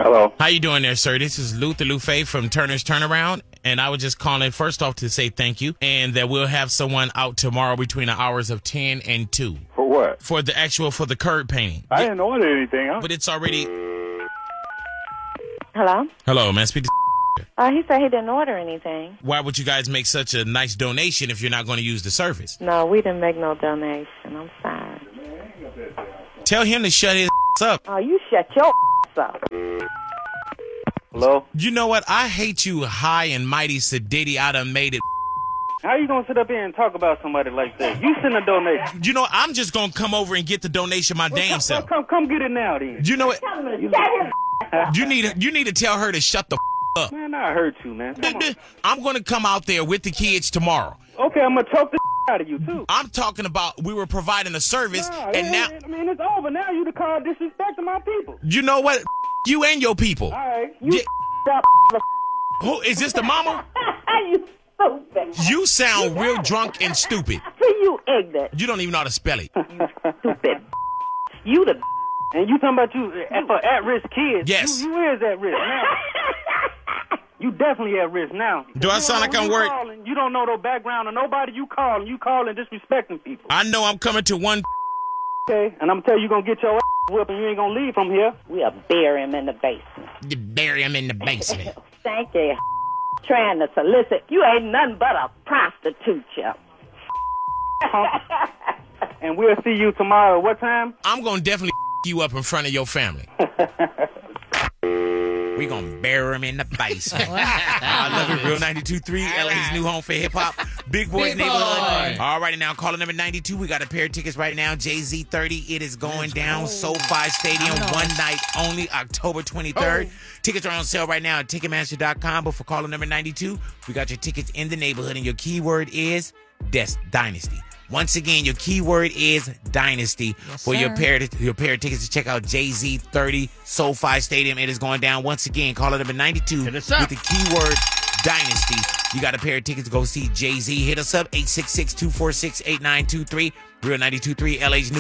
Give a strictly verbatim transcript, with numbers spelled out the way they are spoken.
Hello. How you doing there, sir? This is Luther Lufe from Turner's Turnaround, and I was just calling first off to say thank you, and that we'll have someone out tomorrow between the hours of ten and two. For what? For the actual, for the curb painting. I didn't order anything, huh? But it's already... Hello? Hello, man. Speak to... Uh, he said he didn't order anything. Why would you guys make such a nice donation if you're not going to use the service? No, we didn't make no donation. I'm sorry. Tell him to shut his up. Oh, you shut your up. Hello? You know what? I hate you high and mighty sedity. I done made it. How you gonna sit up here and talk about somebody like that? You send a donation. You know, I'm just going to come over and get the donation my well, damn come, self. Come, come get it now, then. You know what? You need, you need to tell her to shut the up. Man, I heard you, man. Come on. I'm going to come out there with the kids tomorrow. Okay, I'm gonna choke the out of you, too. I'm talking about we were providing a service, Nah, and it, now... I mean, it's over. Now you the call disrespecting my people. You know what? You and your people. All right. You Yeah. Who, is this the mama? You stupid. You sound real drunk and stupid. You ignorant. You don't even know how to spell it. Stupid. You the... And you talking about you uh, for at-risk kids. Yes. You, you is at risk now. You definitely at risk now. Do I You sound don't like know I'm who you worried? calling. You don't know the background of nobody you calling. You calling disrespecting people. I know I'm coming to one... Okay? And I'm going to tell you you're going to get your ass whipped and you ain't going to leave from here. We'll bury him in the basement. You bury him in the basement. Thank you. Trying to solicit. You ain't nothing but a prostitute, you. And we'll see you tomorrow. What time? I'm going to definitely you up in front of your family. We gonna bury him in the basement. I love it. Real ninety-two point three, L A's new home for hip hop. Big Boys Big Neighborhood. Boy. All right, now caller number ninety-two. We got a pair of tickets right now. Jay-Z thirty. It is going down. SoFi Stadium, one night only, October twenty-third. Oh. Tickets are on sale right now at Ticketmaster dot com. But for caller number ninety-two, we got your tickets in the neighborhood, and your keyword is Des- Dynasty. Once again, your keyword is Dynasty Yes, for your sir. pair of, your pair of tickets to check out Jay-Z thirty SoFi Stadium. It is going down. Once again, caller number ninety-two Hit us up. with the keyword Dynasty. You got a pair of tickets to go see Jay-Z. Hit us up, eight six six, two four six, eight nine two three. Real ninety-two point three, L A's new